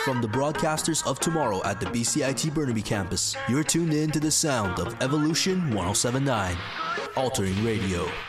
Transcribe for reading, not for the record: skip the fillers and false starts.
From the broadcasters of tomorrow at the BCIT Burnaby campus, you're tuned in to the sound of Evolution 1079, altering radio.